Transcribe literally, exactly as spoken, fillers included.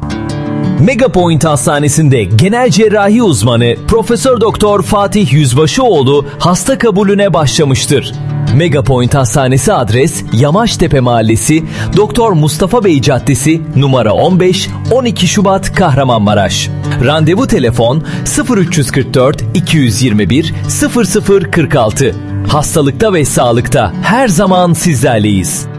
Megapoint Hastanesi'nde genel cerrahi uzmanı Profesör Doktor Fatih Yüzbaşıoğlu hasta kabulüne başlamıştır. Megapoint Hastanesi adres Yamaçtepe Mahallesi, Doktor Mustafa Bey Caddesi, numara on beş, on iki Şubat, Kahramanmaraş. Randevu telefon sıfır üç kırk dört iki yüz yirmi bir sıfır sıfır kırk altı. Hastalıkta ve sağlıkta her zaman sizlerleyiz.